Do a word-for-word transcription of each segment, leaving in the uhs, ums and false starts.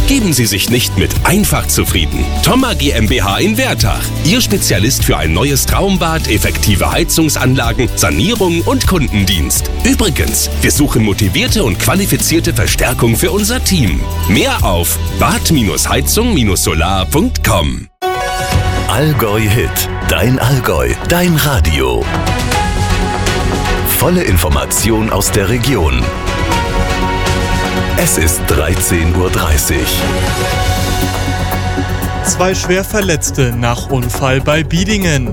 Geben Sie sich nicht mit einfach zufrieden. Thoma GmbH in Wertach. Ihr Spezialist für ein neues Traumbad, effektive Heizungsanlagen, Sanierung und Kundendienst. Übrigens, wir suchen motivierte und qualifizierte Verstärkung für unser Team. Mehr auf bad heizung solar punkt com. Allgäu Hit. Dein Allgäu. Dein Radio. Volle Information aus der Region. Es ist dreizehn Uhr dreißig. Zwei Schwerverletzte nach Unfall bei Biedingen.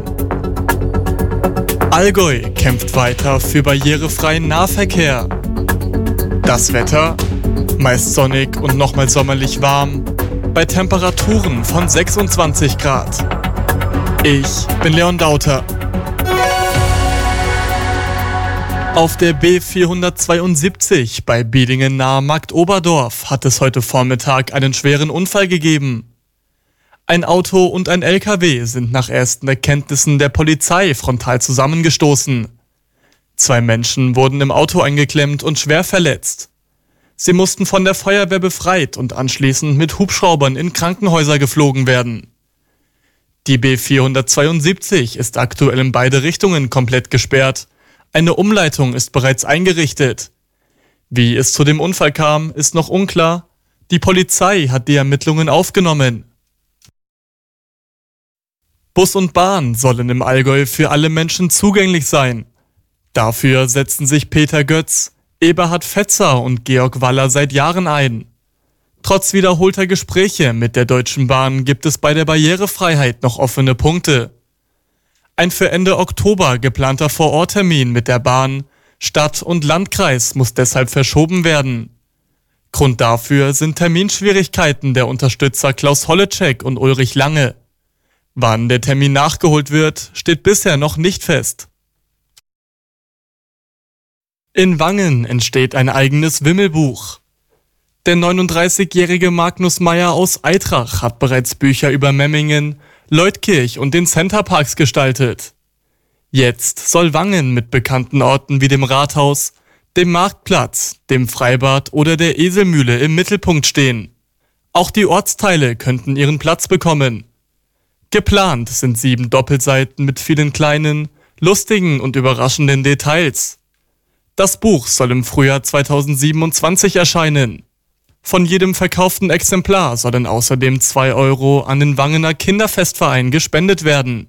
Allgäu kämpft weiter für barrierefreien Nahverkehr. Das Wetter? Meist sonnig und nochmal sommerlich warm. Bei Temperaturen von sechsundzwanzig Grad. Ich bin Leon Dauter. Auf der B vierhundertzweiundsiebzig bei Biedingen nahe Marktoberdorf hat es heute Vormittag einen schweren Unfall gegeben. Ein Auto und ein L K W sind nach ersten Erkenntnissen der Polizei frontal zusammengestoßen. Zwei Menschen wurden im Auto eingeklemmt und schwer verletzt. Sie mussten von der Feuerwehr befreit und anschließend mit Hubschraubern in Krankenhäuser geflogen werden. Die B vierhundertzweiundsiebzig ist aktuell in beide Richtungen komplett gesperrt. Eine Umleitung ist bereits eingerichtet. Wie es zu dem Unfall kam, ist noch unklar. Die Polizei hat die Ermittlungen aufgenommen. Bus und Bahn sollen im Allgäu für alle Menschen zugänglich sein. Dafür setzen sich Peter Götz, Eberhard Fetzer und Georg Waller seit Jahren ein. Trotz wiederholter Gespräche mit der Deutschen Bahn gibt es bei der Barrierefreiheit noch offene Punkte. Ein für Ende Oktober geplanter Vororttermin mit der Bahn, Stadt und Landkreis muss deshalb verschoben werden. Grund dafür sind Terminschwierigkeiten der Unterstützer Klaus Holleczek und Ulrich Lange. Wann der Termin nachgeholt wird, steht bisher noch nicht fest. In Wangen entsteht ein eigenes Wimmelbuch. Der neununddreißigjährige Magnus Meyer aus Eitrach hat bereits Bücher über Memmingen, Leutkirch und den Centerparks gestaltet. Jetzt soll Wangen mit bekannten Orten wie dem Rathaus, dem Marktplatz, dem Freibad oder der Eselmühle im Mittelpunkt stehen. Auch die Ortsteile könnten ihren Platz bekommen. Geplant sind sieben Doppelseiten mit vielen kleinen, lustigen und überraschenden Details. Das Buch soll im Frühjahr zweitausendsiebenundzwanzig erscheinen. Von jedem verkauften Exemplar sollen außerdem zwei Euro an den Wangener Kinderfestverein gespendet werden.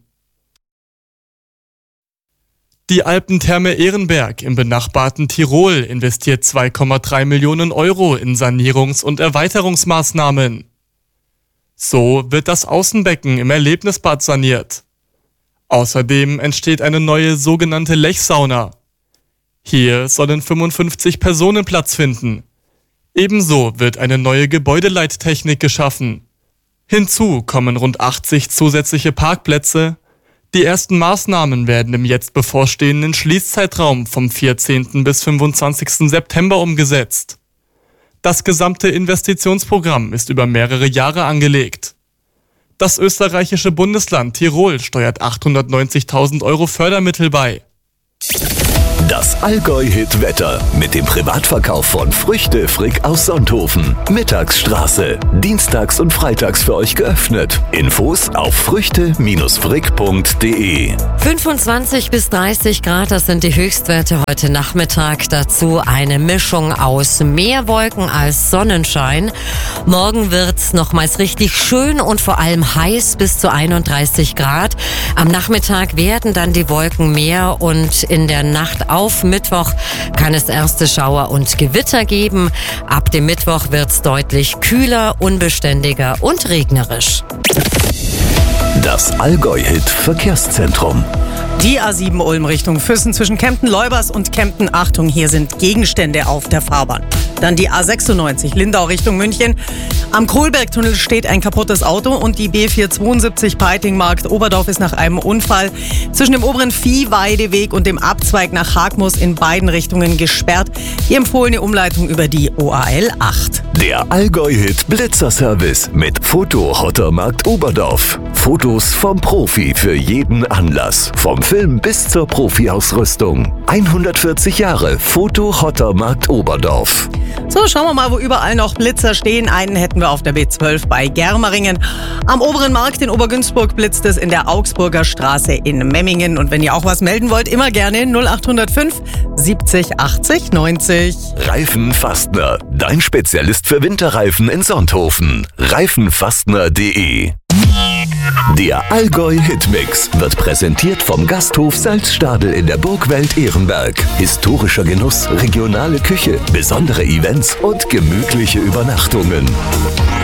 Die Alpentherme Ehrenberg im benachbarten Tirol investiert zwei Komma drei Millionen Euro in Sanierungs- und Erweiterungsmaßnahmen. So wird das Außenbecken im Erlebnisbad saniert. Außerdem entsteht eine neue sogenannte Lechsauna. Hier sollen fünfundfünfzig Personen Platz finden. Ebenso wird eine neue Gebäudeleittechnik geschaffen. Hinzu kommen rund achtzig zusätzliche Parkplätze. Die ersten Maßnahmen werden im jetzt bevorstehenden Schließzeitraum vom vierzehnten bis fünfundzwanzigsten September umgesetzt. Das gesamte Investitionsprogramm ist über mehrere Jahre angelegt. Das österreichische Bundesland Tirol steuert achthundertneunzigtausend Euro Fördermittel bei. Das Allgäu-Hit-Wetter mit dem Privatverkauf von Früchte Frick aus Sonthofen. Mittagsstraße. Dienstags und freitags für euch geöffnet. Infos auf früchte frick punkt de. fünfundzwanzig bis dreißig Grad, das sind die Höchstwerte heute Nachmittag. Dazu eine Mischung aus mehr Wolken als Sonnenschein. Morgen wird's nochmals richtig schön und vor allem heiß bis zu einunddreißig Grad. Am Nachmittag werden dann die Wolken mehr und in der Nacht auf Mittwoch kann es erste Schauer und Gewitter geben. Ab dem Mittwoch wird's deutlich kühler, unbeständiger und regnerisch. Das Allgäu-Hit-Verkehrszentrum. Die A sieben Ulm Richtung Füssen zwischen Kempten-Leubers und Kempten. Achtung, hier sind Gegenstände auf der Fahrbahn. Dann die A sechsundneunzig Lindau Richtung München. Am Kohlbergtunnel steht ein kaputtes Auto und die B vierhundertzweiundsiebzig Peiting-Markt Oberdorf ist nach einem Unfall zwischen dem oberen Viehweideweg und dem Abzweig nach Hagmus in beiden Richtungen gesperrt. Die empfohlene Umleitung über die O A L acht. Der Allgäu-Hit Blitzerservice mit Foto-Hottermarkt Oberdorf. Fotos vom Profi für jeden Anlass. Vom Film bis zur Profi-Ausrüstung. hundertvierzig Jahre Foto-Hottermarkt Oberdorf. So, schauen wir mal, wo überall noch Blitzer stehen. Einen hätten wir auf der B zwölf bei Germeringen. Am oberen Markt in Obergünzburg blitzt es in der Augsburger Straße in Memmingen. Und wenn ihr auch was melden wollt, immer gerne null acht null fünf siebzig achtzig neunzig. Reifenfastner, dein Spezialist für Winterreifen in Sonthofen. reifenfastner punkt de. Der Allgäu Hitmix wird präsentiert vom Gasthof Salzstadel in der Burgwelt Ehrenberg. Historischer Genuss, regionale Küche, besondere Events und gemütliche Übernachtungen.